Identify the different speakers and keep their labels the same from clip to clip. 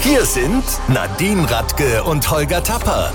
Speaker 1: Hier sind Nadine Radke und Holger Tapper.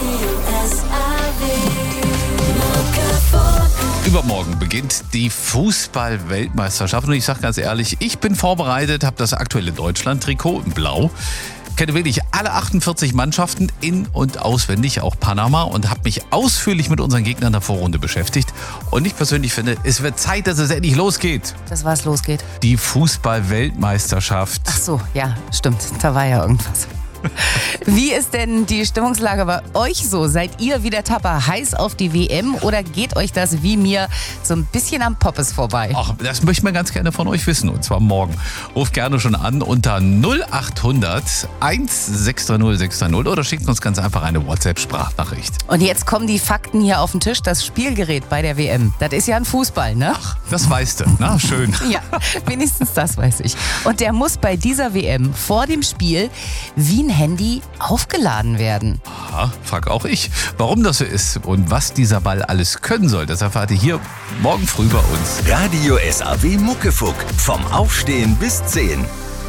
Speaker 2: Übermorgen beginnt die Fußball-Weltmeisterschaft und ich sage ganz ehrlich, ich bin vorbereitet, habe das aktuelle Deutschland-Trikot in Blau, kenne wirklich alle 48 Mannschaften in- und auswendig, auch Panama, und habe mich ausführlich mit unseren Gegnern der Vorrunde beschäftigt. Und ich persönlich finde, es wird Zeit, dass es endlich losgeht.
Speaker 3: Das was losgeht?
Speaker 2: Die Fußball-Weltmeisterschaft.
Speaker 3: Ach so, ja, stimmt. Da war ja irgendwas. Wie ist denn die Stimmungslage bei euch so? Seid ihr wie der Tapper heiß auf die WM oder geht euch das wie mir so ein bisschen am Poppes vorbei?
Speaker 2: Ach, das möchte man ganz gerne von euch wissen, und zwar morgen. Ruft gerne schon an unter 0800 1630 630 oder schickt uns ganz einfach eine WhatsApp-Sprachnachricht.
Speaker 3: Und jetzt kommen die Fakten hier auf den Tisch. Das Spielgerät bei der WM, das ist ja ein Fußball, ne?
Speaker 2: Ach, das weißt du, na schön.
Speaker 3: Ja, wenigstens das weiß ich. Und der muss bei dieser WM vor dem Spiel wie ein Handy aufgeladen werden.
Speaker 2: Ja, frag auch ich, warum das so ist und was dieser Ball alles können soll. Das erfahrt ihr hier morgen früh bei uns.
Speaker 1: Radio SAW Muckefuck. Vom Aufstehen bis 10.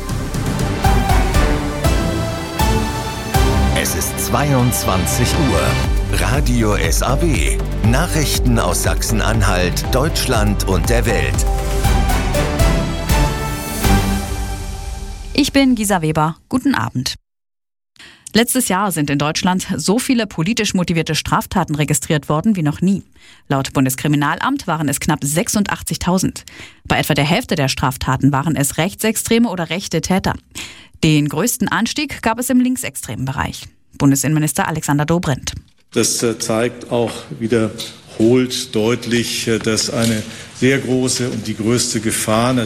Speaker 1: Es ist 22 Uhr. Radio SAW. Nachrichten aus Sachsen-Anhalt, Deutschland und der Welt.
Speaker 4: Ich bin Gisa Weber. Guten Abend. Letztes Jahr sind in Deutschland so viele politisch motivierte Straftaten registriert worden wie noch nie. Laut Bundeskriminalamt waren es knapp 86.000. Bei etwa der Hälfte der Straftaten waren es rechtsextreme oder rechte Täter. Den größten Anstieg gab es im linksextremen Bereich. Bundesinnenminister Alexander Dobrindt.
Speaker 5: Das zeigt auch wiederholt deutlich, dass eine sehr große und die größte Gefahr